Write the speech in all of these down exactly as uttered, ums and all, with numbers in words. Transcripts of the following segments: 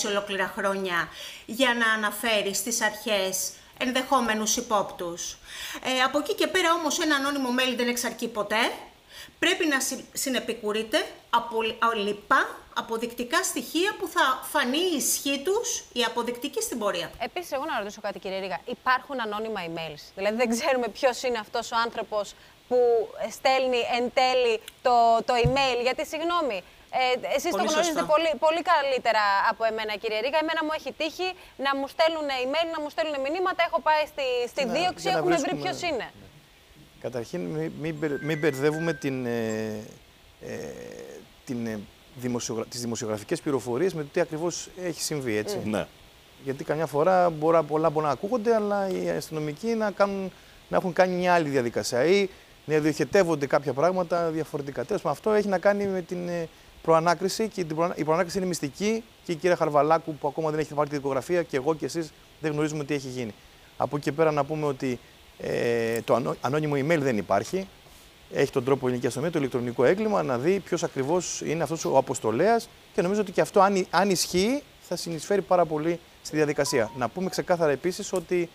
έξι ολόκληρα χρόνια για να αναφέρει στις αρχές ενδεχόμενους υπόπτους. Ε, από εκεί και πέρα όμως ένα ανώνυμο mail δεν εξαρκεί ποτέ. Πρέπει να συνεπικουρείται από λοιπά αποδεικτικά στοιχεία που θα φανεί η ισχύ τους, η αποδεικτική στην πορεία. Επίσης, εγώ να ρωτήσω κάτι, κύριε Ρήγα. Υπάρχουν ανώνυμα emails? Δηλαδή, δεν ξέρουμε ποιος είναι αυτός ο άνθρωπος που στέλνει εν τέλει το, το email. Γιατί, συγγνώμη, ε, εσείς το γνωρίζετε πολύ, πολύ καλύτερα από εμένα, κύριε Ρήγα. Εμένα μου έχει τύχει να μου στέλνουν email, να μου στέλνουν μηνύματα. Έχω πάει στη, στη ναι, δίωξη, έχουν βρει ποιος είναι. Καταρχήν, μην, μην μπερδεύουμε την, ε, ε, την, ε, δημοσιογρα... τις δημοσιογραφικές πληροφορίες με το τι ακριβώς έχει συμβεί, έτσι. Mm. Ναι. Γιατί καμιά φορά μπορεί, πολλά μπορεί να ακούγονται, αλλά οι αστυνομικοί να, κάνουν, να έχουν κάνει μια άλλη διαδικασία ή να διοχετεύονται κάποια πράγματα διαφορετικά. Τέλος, αυτό έχει να κάνει με την προανάκριση και την προανά... η προανάκριση είναι μυστική και η κυρία Χαρβαλάκου που ακόμα δεν έχει πάρει τη δικογραφία και εγώ και εσείς δεν γνωρίζουμε τι έχει γίνει. Από εκεί πέρα να πούμε ότι Ε, το ανώ, ανώνυμο email δεν υπάρχει. Έχει τον τρόπο η ελληνική αστυνομία, το ηλεκτρονικό έγκλημα, να δει ποιος ακριβώς είναι αυτός ο αποστολέας και νομίζω ότι και αυτό, αν, αν ισχύει, θα συνεισφέρει πάρα πολύ στη διαδικασία. Να πούμε ξεκάθαρα επίσης ότι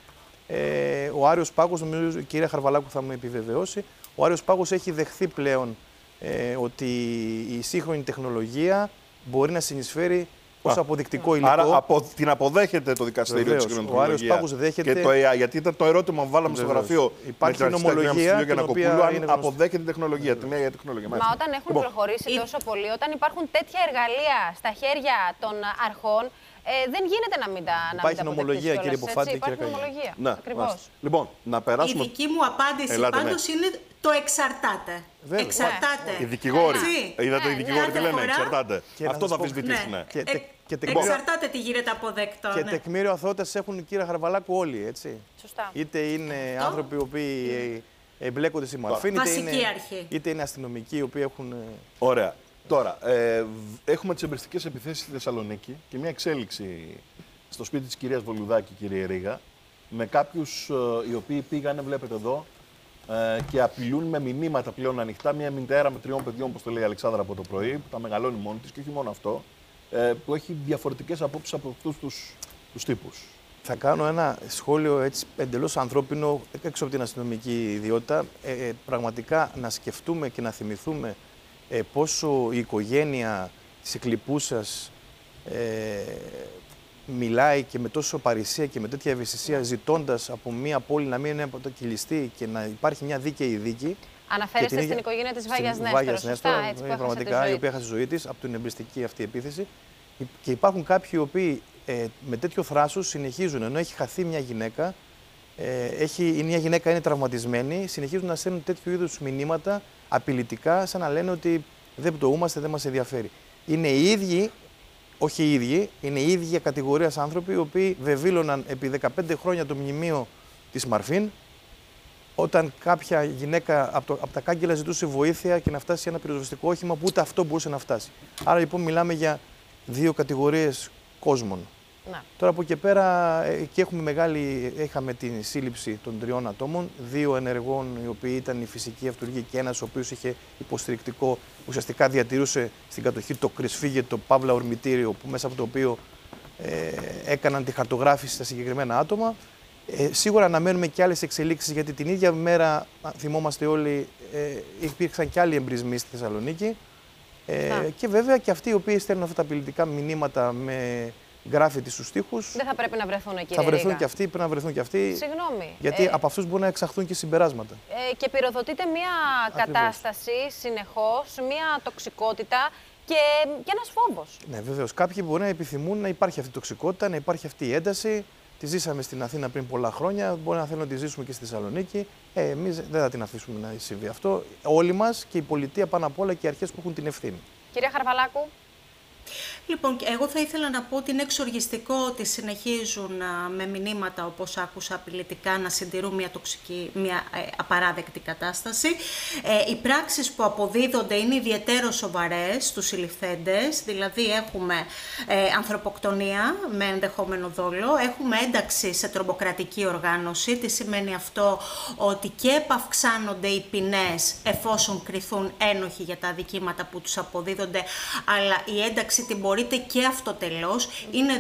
ε, ο Άριος Πάγος, νομίζω η κυρία Χαρβαλάκου θα μου επιβεβαιώσει, ο Άριος Πάγος έχει δεχθεί πλέον ε, ότι η σύγχρονη τεχνολογία μπορεί να συνεισφέρει ως αποδεικτικό υλικό. Άρα απο, την αποδέχεται το δικαστήριο της τεχνολογία. Δέχεται... Και το έι άι, γιατί ήταν το ερώτημα που βάλαμε Βεβαίως. στο γραφείο. Υπάρχει νομολογία και την οποία αν είναι αποδέχεται την τεχνολογία. Την έι άι τεχνολογία. Μα όταν έχουν λοιπόν προχωρήσει τόσο πολύ, όταν υπάρχουν τέτοια εργαλεία στα χέρια των αρχών, ε, δεν γίνεται να μην τα αποδεχτείς. Υπάρχει νομολογία, κύριε Ποφάτη. Υπάρχει νομολογία. Ναι, ακριβώς. Λοιπόν, να περάσουμε. Η δική μου απάντηση πάντως είναι το εξαρτάται. Βέβαια. Εξαρτάται. Οι δικηγόροι. Είδατε οι δικηγόροι ναι, τι λένε, φορά... εξαρτάται. Αυτό θα αμφισβητήσουν. Ναι. Ναι. Και, ε, και τεκμήριο... Εξαρτάται τι γίνεται αποδέκτο. Και ναι. τεκμήριο αθωότητας έχουν η κυρία Χαρβαλάκου όλοι, έτσι. Σωστά. Είτε είναι αυτό? άνθρωποι οι οποίοι εμπλέκονται στη μορφή, είτε είναι, είτε είναι αστυνομικοί οι οποίοι έχουν. Ωραία. Τώρα, ε, έχουμε τις εμπριστικές επιθέσεις στη Θεσσαλονίκη και μια εξέλιξη στο σπίτι της κυρίας Βολουδάκη, κύριε Ρήγα, με κάποιους ε, οι οποίοι πήγανε, βλέπετε εδώ, ε, και απειλούν με μηνύματα πλέον ανοιχτά. Μια μητέρα με τριών παιδιών, όπως το λέει η Αλεξάνδρα από το πρωί, που τα μεγαλώνει μόνη της και όχι μόνο αυτό, ε, που έχει διαφορετικές απόψεις από αυτούς τους, τους τύπους. Θα κάνω ένα σχόλιο έτσι εντελώς ανθρώπινο, έξω από την αστυνομική ιδιότητα. Ε, ε, πραγματικά να σκεφτούμε και να θυμηθούμε ε, πόσο η οικογένεια της εκλειπούσας ε, μιλάει και με τόσο παρησία και με τέτοια ευαισθησία, ζητώντας από μια πόλη να μην είναι αποτοκυλιστή και να υπάρχει μια δίκαιη δίκη. Αναφέρεστε στην ίδια... οικογένεια της Βάγιας Νέστορα, σωστά, έτσι, που πραγματικά, η οποία έχασε τη ζωή της από την εμπριστική αυτή επίθεση. Και υπάρχουν κάποιοι οι οποίοι ε, με τέτοιο θράσος συνεχίζουν, ενώ έχει χαθεί μια γυναίκα, ε, έχει, μια γυναίκα είναι τραυματισμένη, συνεχίζουν να στέλνουν τέτοιου είδους μηνύματα απειλητικά, σαν να λένε ότι δεν πτωούμαστε, δεν μας ενδιαφέρει. Είναι οι ίδιοι, όχι οι ίδιοι, είναι οι ίδια κατηγορίας άνθρωποι οι οποίοι βεβήλωναν επί δεκαπέντε χρόνια το μνημείο της Μαρφίν, όταν κάποια γυναίκα από, το, από τα κάγκελα ζητούσε βοήθεια και να φτάσει σε ένα πυροσβεστικό όχημα που ούτε αυτό μπορούσε να φτάσει. Άρα λοιπόν μιλάμε για δύο κατηγορίες κόσμων. Να. Τώρα από εκεί πέρα εκεί έχουμε μεγάλη, είχαμε την σύλληψη των τριών ατόμων, δύο ενεργών οι οποίοι ήταν η φυσική αυτούργοι και ένας ο οποίος είχε υποστηρικτικό, ουσιαστικά διατηρούσε στην κατοχή το κρυσφύγετο παύλα ορμητήριο που μέσα από το οποίο ε, έκαναν τη χαρτογράφηση στα συγκεκριμένα άτομα. Ε, σίγουρα αναμένουμε και άλλες εξελίξεις, γιατί την ίδια μέρα, θυμόμαστε όλοι, ε, υπήρξαν και άλλοι εμπρισμοί στη Θεσσαλονίκη. Ε, και βέβαια και αυτοί οι οποίοι στέλνουν αυτά τα απειλητικά μηνύματα με γκράφιτι στους τοίχους. Δεν θα πρέπει να βρεθούν εκεί. Θα βρεθούν και αυτοί, πρέπει να βρεθούν και αυτοί. Συγγνώμη. Γιατί ε, από αυτούς μπορούν να εξαχθούν και συμπεράσματα. Ε, και πυροδοτείται μια Ακριβώς. κατάσταση συνεχώς, μια τοξικότητα και, και ένας φόβος. Ναι, βεβαίως. Κάποιοι μπορεί να επιθυμούν να υπάρχει αυτή η τοξικότητα, να υπάρχει αυτή η ένταση. Τη ζήσαμε στην Αθήνα πριν πολλά χρόνια. Μπορεί να θέλουν να τη ζήσουμε και στη Θεσσαλονίκη. Ε, εμείς δεν θα την αφήσουμε να συμβεί αυτό. Όλοι μας και η πολιτεία πάνω απ' όλα και οι αρχές που έχουν την ευθύνη. Κυρία Χαρβαλάκου. Λοιπόν, εγώ θα ήθελα να πω ότι είναι εξοργιστικό ότι συνεχίζουν α, με μηνύματα, όπως άκουσα, απειλητικά να συντηρούν μια τοξική, μια ε, απαράδεκτη κατάσταση. Ε, οι πράξεις που αποδίδονται είναι ιδιαιτέρως σοβαρές στους συλληφθέντες, δηλαδή έχουμε ε, ανθρωποκτονία με ενδεχόμενο δόλο, έχουμε ένταξη σε τρομοκρατική οργάνωση. Τι σημαίνει αυτό? Ότι και επαυξάνονται οι ποινές εφόσον κριθούν ένοχοι για τα αδικήματα που τους αποδίδονται, αλλά η ένταξη την μπορείτε και αυτοτελώς. Είναι